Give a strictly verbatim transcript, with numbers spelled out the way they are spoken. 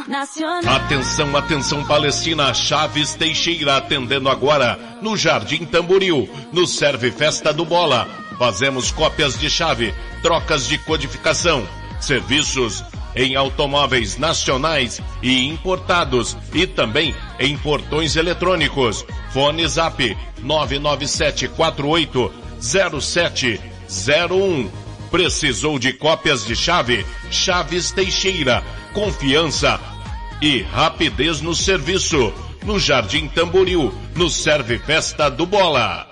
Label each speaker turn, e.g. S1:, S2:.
S1: nacional.
S2: Atenção, atenção Palestina, Chaves Teixeira atendendo agora no Jardim Tamboril, no Serve Festa do Bola. Fazemos cópias de chave, trocas de codificação, serviços em automóveis nacionais e importados e também em portões eletrônicos. Fone Zap nove nove sete quatro oito zero sete zero um. Precisou de cópias de chave? Chaves Teixeira. Confiança e rapidez no serviço. No Jardim Tamboril, no Serve Festa do Bola.